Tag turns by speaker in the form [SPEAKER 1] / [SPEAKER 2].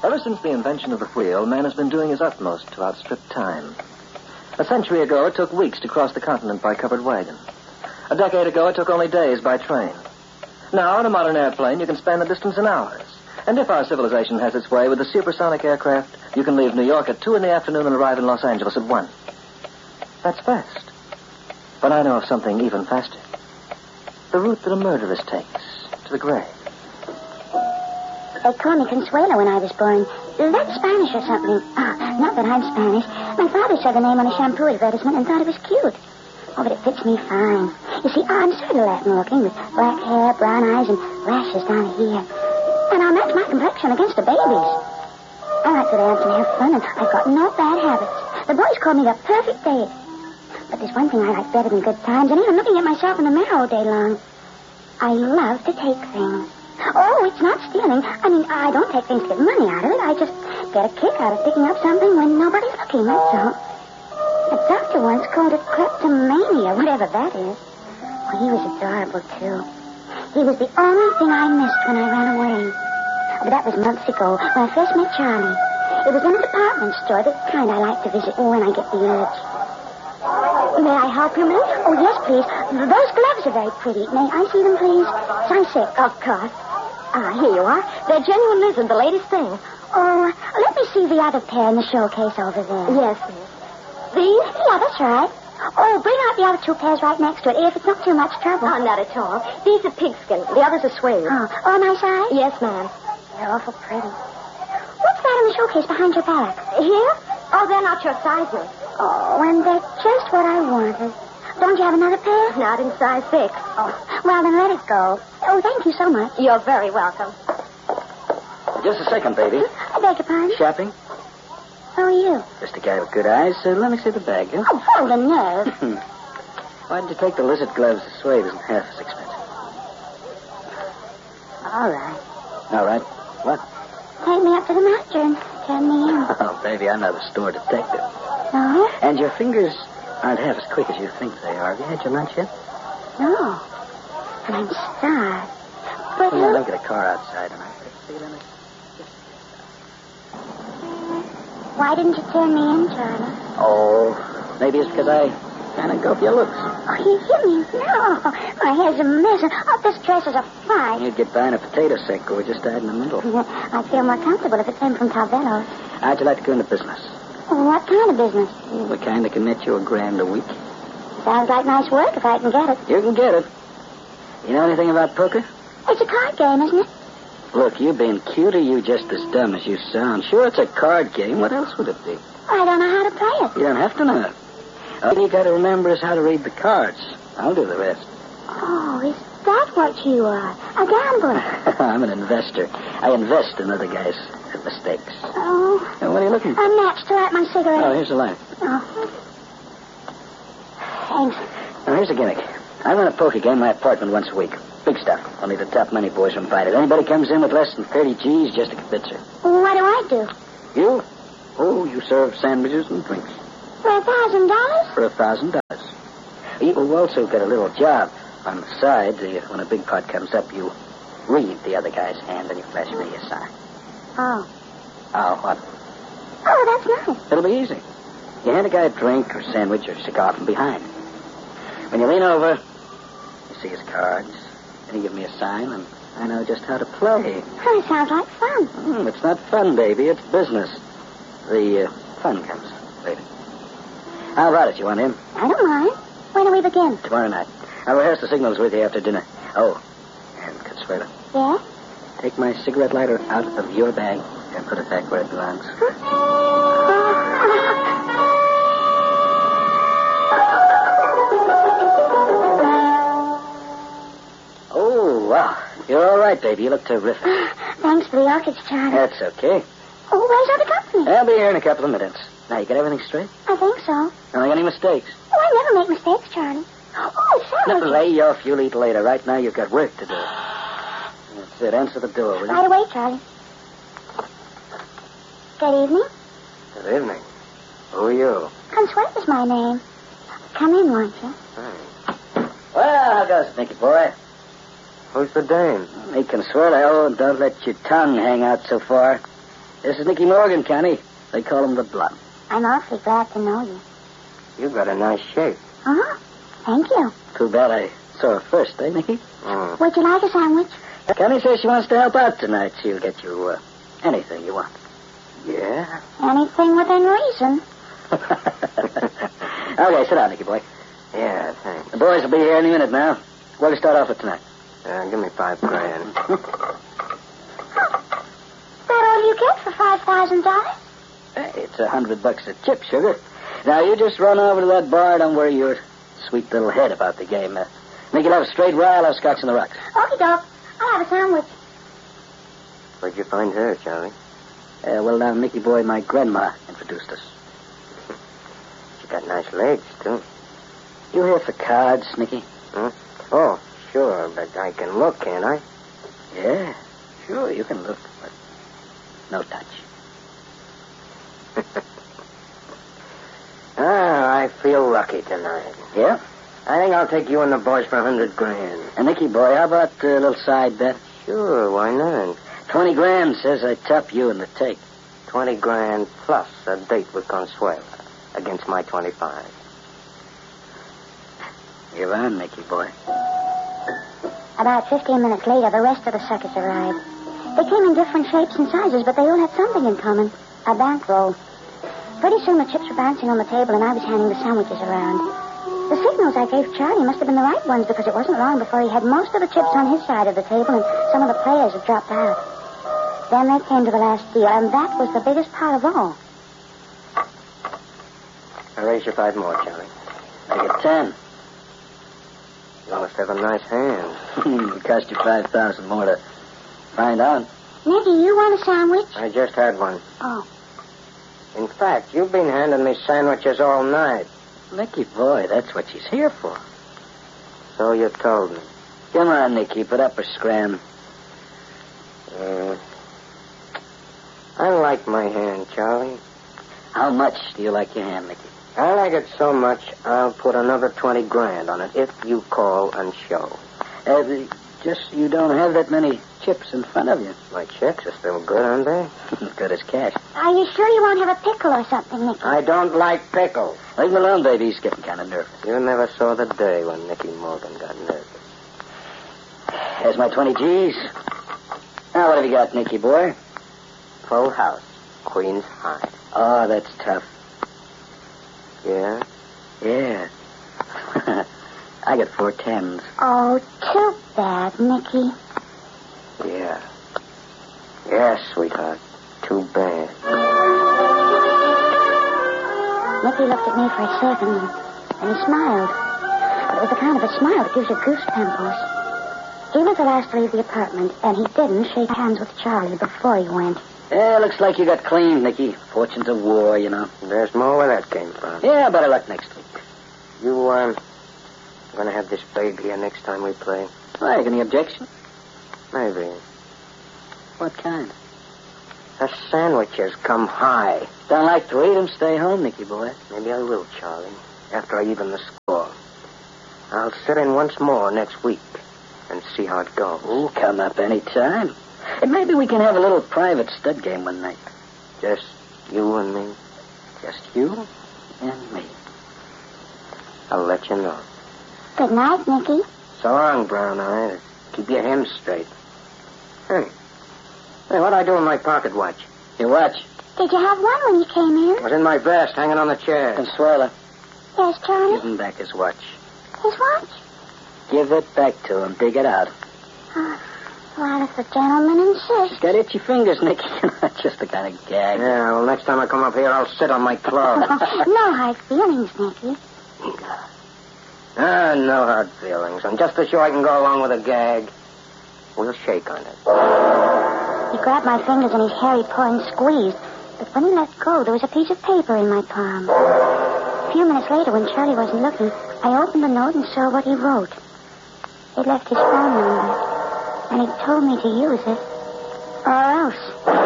[SPEAKER 1] Ever since the invention of the wheel, man has been doing his utmost to outstrip time. A century ago, it took weeks to cross the continent by covered wagon. A decade ago, it took only days by train. Now, in a modern airplane, you can span the distance in hours. And if our civilization has its way with the supersonic aircraft, you can leave New York at 2 in the afternoon and arrive in Los Angeles at 1. That's fast. But I know of something even faster. The route that a murderess takes to the grave.
[SPEAKER 2] They called me Consuelo when I was born. That's Spanish or something. Not that I'm Spanish. My father saw the name on a shampoo advertisement and thought it was cute. Oh, but it fits me fine. You see, I'm sort of Latin looking with black hair, brown eyes, and lashes down here. And I'll match my complexion against the baby's. I like to dance and have fun, and I've got no bad habits. The boys call me the perfect date. But there's one thing I like better than good times, and even looking at myself in the mirror all day long. I love to take things. Oh, it's not stealing. I mean, I don't take things to get money out of it. I just get a kick out of picking up something when nobody's looking, that's all. A doctor once called it kleptomania, whatever that is. Well, he was adorable, too. He was the only thing I missed when I ran away. But that was months ago, when I first met Charlie. It was in a department store, the kind I like to visit when I get the urge. May I help you, miss? Oh, yes, please. Those gloves are very pretty. May I see them, please? Size 6. Of course. Here you are. They're genuine lizard, the latest thing. Oh, let me see the other pair in the showcase over there. Yes, miss. These? Yeah, that's right. Oh, bring out the other 2 pairs right next to it, if it's not too much trouble. Oh, not at all. These are pigskin. The others are suede. Oh, my size? Yes, ma'am. They're awful pretty. What's that in the showcase behind your back? Here? Oh, they're not your size, miss. Oh, and they're just what I wanted. Don't you have another pair? Not in size 6. Oh, well, then let it go. Oh, thank you so much. You're very welcome.
[SPEAKER 3] Just a second, baby.
[SPEAKER 2] I beg your pardon?
[SPEAKER 3] Shopping?
[SPEAKER 2] Who are you?
[SPEAKER 3] Just a guy with good eyes. Let me see the bag, huh?
[SPEAKER 2] Oh, hold the nerve.
[SPEAKER 3] Why did you take the lizard gloves? The suede isn't half as expensive.
[SPEAKER 2] All right.
[SPEAKER 3] All right. What?
[SPEAKER 2] Take me up to the master and turn me in.
[SPEAKER 3] Oh, baby, I'm not a store detective.
[SPEAKER 2] No?
[SPEAKER 3] And your fingers aren't half as quick as you think they are. Have you had your lunch yet?
[SPEAKER 2] No. And I'm starved. But
[SPEAKER 3] Well, yeah, don't get a car outside tonight.
[SPEAKER 2] Why didn't you turn me in, Charlie?
[SPEAKER 3] Oh, maybe it's because I kind of go for your looks.
[SPEAKER 2] Oh, you hit me? No. My hair's a mess. Oh, this dress is a fight.
[SPEAKER 3] You'd get by in a potato sack or just died in the middle.
[SPEAKER 2] I'd feel more comfortable if it came from Calvello.
[SPEAKER 3] How'd you like to go into business?
[SPEAKER 2] What kind of business?
[SPEAKER 3] The kind that can net you $1,000 a week.
[SPEAKER 2] Sounds like nice work if I can get it.
[SPEAKER 3] You can get it. You know anything about poker?
[SPEAKER 2] It's a card game, isn't it?
[SPEAKER 3] Look, you being cute or you just as dumb as you sound. Sure, it's a card game. What else would it be?
[SPEAKER 2] I don't know how to play it.
[SPEAKER 3] You don't have to know it. All you got to remember is how to read the cards. I'll do the rest.
[SPEAKER 2] Oh, is that what you are? A gambler?
[SPEAKER 3] I'm an investor. I invest in other guys' mistakes.
[SPEAKER 2] Oh.
[SPEAKER 3] Now, what are you looking for?
[SPEAKER 2] A match to light my cigarette.
[SPEAKER 3] Oh, here's a light.
[SPEAKER 2] Oh. Thanks.
[SPEAKER 3] Now, here's a gimmick. I run a poker game in my apartment once a week. Big stuff. Only the top money boys are invited. Anybody comes in with less than 30 G's, just a kibitzer.
[SPEAKER 2] What do I do?
[SPEAKER 3] You? Oh, you serve sandwiches and drinks.
[SPEAKER 2] For $1,000?
[SPEAKER 3] For $1,000. You also get a little job on the side. When a big pot comes up, you read the other guy's hand and you flash me a sign.
[SPEAKER 2] Oh.
[SPEAKER 3] Oh, what?
[SPEAKER 2] Oh, that's nice.
[SPEAKER 3] It'll be easy. You hand a guy a drink or sandwich or cigar from behind. When you lean over, you see his cards. Then you give me a sign, and I know just how to play.
[SPEAKER 2] Oh, it sounds like fun.
[SPEAKER 3] It's not fun, baby. It's business. The fun comes later. How about it? You want in?
[SPEAKER 2] I don't mind. When do we begin?
[SPEAKER 3] Tomorrow night. I'll rehearse the signals with you after dinner. Oh, and Consuelo.
[SPEAKER 2] Yeah?
[SPEAKER 3] Take my cigarette lighter out of your bag and put it back where it belongs. Oh, wow. You're all right, baby. You look terrific.
[SPEAKER 2] Thanks for the orchids, Charlie.
[SPEAKER 3] That's okay.
[SPEAKER 2] Oh, where's other company?
[SPEAKER 3] I'll be here in a couple of minutes. Now, you got everything straight?
[SPEAKER 2] I think so.
[SPEAKER 3] Don't make any mistakes.
[SPEAKER 2] Oh, I never make mistakes, Charlie. Oh,
[SPEAKER 3] Now,
[SPEAKER 2] sandwiches.
[SPEAKER 3] lay off. You'll eat later. Right now, you've got work to do. That's it. Answer the door, will you?
[SPEAKER 2] Right away, Charlie. Good evening.
[SPEAKER 1] Good evening. Who are you?
[SPEAKER 2] Consuelo's my name. Come in, won't you?
[SPEAKER 3] Well, how goes it, Nicky boy?
[SPEAKER 1] Who's the dame?
[SPEAKER 3] Me, Consuelo. Oh, don't let your tongue hang out so far. This is Nicky Morgan, Connie. They call him the Blonde.
[SPEAKER 2] I'm awfully glad to know you.
[SPEAKER 1] You got a nice shape.
[SPEAKER 2] Uh-huh. Thank you.
[SPEAKER 3] Too bad I saw her first, eh, Nicky?
[SPEAKER 2] Would you like a sandwich?
[SPEAKER 3] Connie says she wants to help out tonight. She'll get you anything you want.
[SPEAKER 1] Yeah?
[SPEAKER 2] Anything within reason.
[SPEAKER 3] Okay, sit down, Nicky boy.
[SPEAKER 1] Yeah, thanks.
[SPEAKER 3] The boys will be here any minute now. What do you start off with tonight?
[SPEAKER 1] Give me $5,000.
[SPEAKER 2] That all you get for $5,000?
[SPEAKER 3] Hey, it's $100 a chip, sugar. Now, you just run over to that bar. Don't worry your sweet little head about the game. Nicky will have a straight rye. I'll have scotch in the rocks.
[SPEAKER 2] Okie doke. I'll have a sandwich.
[SPEAKER 1] Where'd you find her, Charlie?
[SPEAKER 3] Well, now, Nicky boy, my grandma introduced us.
[SPEAKER 1] She got nice legs, too.
[SPEAKER 3] You here for cards, Nicky?
[SPEAKER 1] Huh? Oh, sure, but I can look, can't I?
[SPEAKER 3] Yeah, sure, you can look, but no touch.
[SPEAKER 1] I feel lucky tonight.
[SPEAKER 3] Yeah?
[SPEAKER 1] I think I'll take you and the boys for $100,000.
[SPEAKER 3] And Nicky boy, how about a little side bet?
[SPEAKER 1] Sure, why not?
[SPEAKER 3] 20 grand says I top you in the take.
[SPEAKER 1] 20 grand plus a date with Consuela against my 25.
[SPEAKER 3] You're on, Nicky boy.
[SPEAKER 2] About 15 minutes later, the rest of the suckers arrived. They came in different shapes and sizes, but they all had something in common. A bankroll. Pretty soon the chips were bouncing on the table, and I was handing the sandwiches around. The signals I gave Charlie must have been the right ones, because it wasn't long before he had most of the chips on his side of the table, and some of the players had dropped out. Then they came to the last deal, and that was the biggest part of all.
[SPEAKER 1] I'll raise you 5 more, Charlie.
[SPEAKER 3] I get 10.
[SPEAKER 1] You must have a nice hand.
[SPEAKER 3] It cost you 5,000 more to find out.
[SPEAKER 2] Nicky, you want a sandwich?
[SPEAKER 1] I just had one.
[SPEAKER 2] Oh.
[SPEAKER 1] In fact, you've been handing me sandwiches all night.
[SPEAKER 3] Nicky boy, that's what she's here for.
[SPEAKER 1] So you told me.
[SPEAKER 3] Come on, Nicky, put up a scram.
[SPEAKER 1] I like my hand, Charlie.
[SPEAKER 3] How much do you like your hand, Nicky?
[SPEAKER 1] I like it so much, I'll put another 20 grand on it if you call and show.
[SPEAKER 3] Just you don't have that many chips in front of you.
[SPEAKER 1] My checks are still good, aren't they?
[SPEAKER 3] Good as cash.
[SPEAKER 2] Are you sure you won't have a pickle or something, Nicky?
[SPEAKER 1] I don't like pickles.
[SPEAKER 3] Leave him alone, baby. He's getting kind of nervous.
[SPEAKER 1] You never saw the day when Nicky Morgan got nervous.
[SPEAKER 3] There's my 20 G's. Now, what have you got, Nicky boy?
[SPEAKER 1] Full house. Queen's High.
[SPEAKER 3] Oh, that's tough.
[SPEAKER 1] Yeah?
[SPEAKER 3] Yeah. I got 4 10s.
[SPEAKER 2] Oh, too bad, Nicky.
[SPEAKER 1] Yeah. Yeah, sweetheart. Too bad.
[SPEAKER 2] Nicky looked at me for a second, and he smiled. But it was the kind of a smile that gives you goose pimples. He was the last to leave the apartment, and he didn't shake hands with Charlie before he went.
[SPEAKER 3] Yeah, looks like you got clean, Nicky. Fortunes of war, you know.
[SPEAKER 1] There's more where that came from.
[SPEAKER 3] Yeah, better luck next week.
[SPEAKER 1] You, gonna have this baby here next time we play?
[SPEAKER 3] Well, any objection?
[SPEAKER 1] Maybe.
[SPEAKER 3] What kind?
[SPEAKER 1] The sandwiches come high.
[SPEAKER 3] Don't like to eat them, stay home, Nicky boy.
[SPEAKER 1] Maybe I will, Charlie, after I even the score. I'll sit in once more next week and see how it goes.
[SPEAKER 3] Oh, come up any time. And maybe we can have a little private stud game one night.
[SPEAKER 1] Just you and me?
[SPEAKER 3] Just you and me.
[SPEAKER 1] I'll let you know.
[SPEAKER 2] Good night, Nicky.
[SPEAKER 1] So long, Brown Eye. Keep your hems straight. Hey, what'd I do with my pocket watch?
[SPEAKER 3] Your watch?
[SPEAKER 2] Did you have one when you came
[SPEAKER 1] It
[SPEAKER 2] in?
[SPEAKER 1] was in my vest, hanging on the chair.
[SPEAKER 3] Consuela,
[SPEAKER 2] Yes, Charlie?
[SPEAKER 3] give him back his watch.
[SPEAKER 2] His watch?
[SPEAKER 3] Give it back to him. Dig it out.
[SPEAKER 2] Well, if the gentleman insists.
[SPEAKER 3] He's got itchy fingers, Nicky. Just the kind of gag.
[SPEAKER 1] Yeah, well, next time I come up here, I'll sit on my clothes.
[SPEAKER 2] No hard feelings, Nicky.
[SPEAKER 1] No hard feelings. And just to show I can go along with a gag, we'll shake on it.
[SPEAKER 2] He grabbed my fingers in his hairy paw and squeezed. But when he let go, there was a piece of paper in my palm. A few minutes later, when Charlie wasn't looking, I opened the note and saw what he wrote. He'd left his phone number, and he told me to use it, or else.